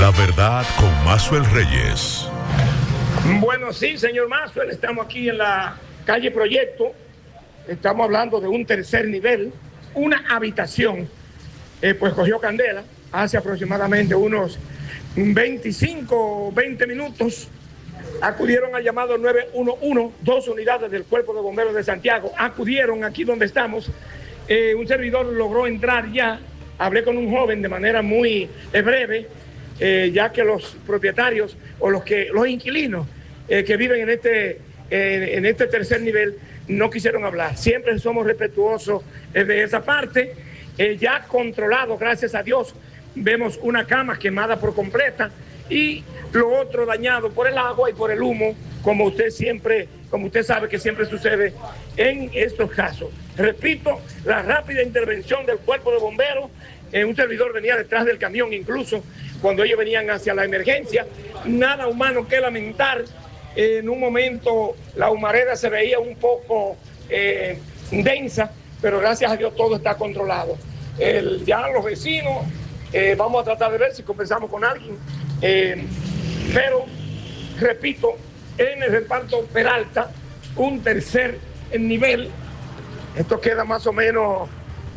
La verdad con Maxwell Reyes. Bueno, sí, señor Maxwell, estamos aquí en la calle Proyecto. Estamos hablando de un tercer nivel, una habitación, pues cogió candela hace aproximadamente unos 25 o 20 minutos. Acudieron al llamado 911, 2 unidades del Cuerpo de Bomberos de Santiago. Acudieron aquí donde estamos. Un servidor logró entrar ya. Hablé con un joven de manera muy breve, ya que los propietarios o los inquilinos que viven en este tercer nivel no quisieron hablar. Siempre somos respetuosos de esa parte. Ya controlado, gracias a Dios, vemos una cama quemada por completa y lo otro dañado por el agua y por el humo, como usted sabe que siempre sucede en estos casos. Repito, la rápida intervención del Cuerpo de Bomberos. Un servidor venía detrás del camión, incluso cuando ellos venían hacia la emergencia. Nada humano que lamentar. En un momento la humareda se veía un poco densa, pero gracias a Dios todo está controlado. Ya los vecinos, vamos a tratar de ver si conversamos con alguien, pero repito, en el reparto Peralta, un tercer nivel. Esto queda más o menos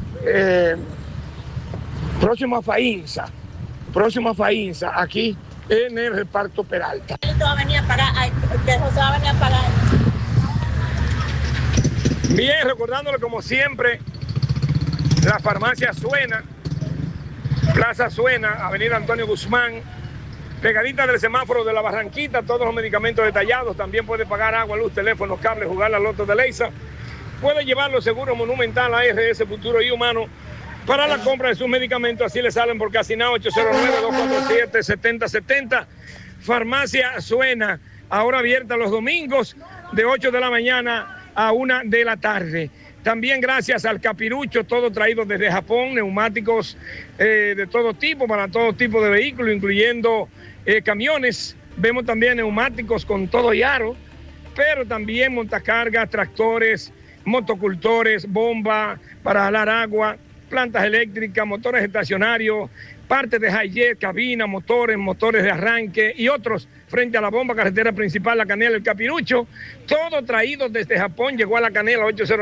próximo a Faínza, aquí en el reparto Peralta. Bien, recordándole como siempre, la farmacia Suena, Plaza Suena, Avenida Antonio Guzmán, pegadita del semáforo de la Barranquita, todos los medicamentos detallados. También puede pagar agua, luz, teléfono, cable, jugar la loto de Leisa. Puede llevarlo seguro Monumental, ARS, Futuro y Humano para la compra de sus medicamentos. Así le salen por casi nada, 809-247-7070. Farmacia Suena, ahora abierta los domingos de 8 de la mañana a 1 de la tarde. También gracias al Capirucho, todo traído desde Japón, neumáticos de todo tipo, para todo tipo de vehículos, incluyendo camiones. Vemos también neumáticos con todo y aro, pero también montacargas, tractores, motocultores, bomba para jalar agua, plantas eléctricas, motores estacionarios, partes de high-jet, cabina, motores de arranque y otros frente a la bomba, carretera principal, La Canela, El Capirucho. Todo traído desde Japón, llegó a La Canela,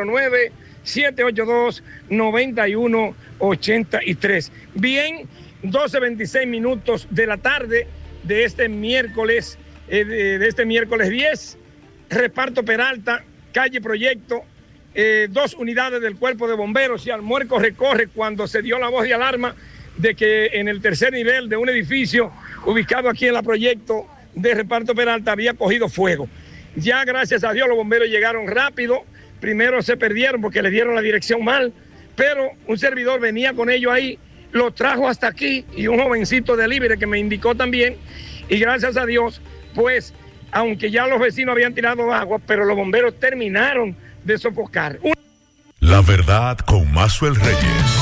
809-782-9183. Bien, 12:26 de la tarde de este miércoles 10, reparto Peralta, calle Proyecto. 2 unidades del Cuerpo de Bomberos y Almuerco recorre cuando se dio la voz de alarma de que en el tercer nivel de un edificio ubicado aquí en la Proyecto de reparto Peralta había cogido fuego. Ya gracias a Dios los bomberos llegaron rápido. Primero se perdieron porque le dieron la dirección mal, pero un servidor venía con ellos ahí, lo trajo hasta aquí, y un jovencito de libre que me indicó también, y gracias a Dios, pues, aunque ya los vecinos habían tirado agua, pero los bomberos terminaron de sofocar. La verdad con Maxwell Reyes.